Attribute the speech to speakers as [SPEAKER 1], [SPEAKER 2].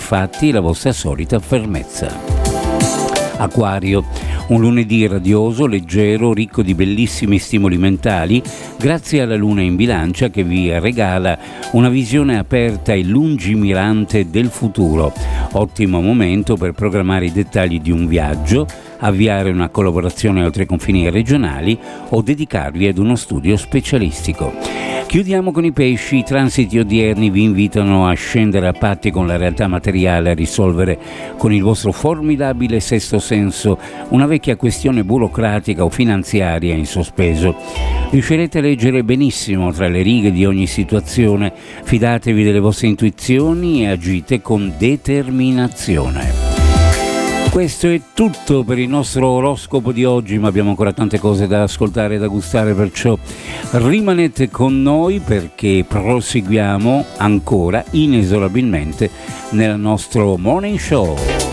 [SPEAKER 1] infatti la vostra solita fermezza. Acquario, un lunedì radioso, leggero, ricco di bellissimi stimoli mentali, grazie alla luna in bilancia che vi regala una visione aperta e lungimirante del futuro. Ottimo momento per programmare i dettagli di un viaggio, avviare una collaborazione oltre i confini regionali o dedicarvi ad uno studio specialistico. Chiudiamo con i pesci. I transiti odierni vi invitano a scendere a patti con la realtà materiale, a risolvere con il vostro formidabile sesto senso una vecchia questione burocratica o finanziaria in sospeso. Riuscirete a leggere benissimo tra le righe di ogni situazione, fidatevi delle vostre intuizioni e agite con determinazione. Questo è tutto per il nostro oroscopo di oggi, ma abbiamo ancora tante cose da ascoltare e da gustare, perciò rimanete con noi perché proseguiamo ancora inesorabilmente nel nostro Morning Show.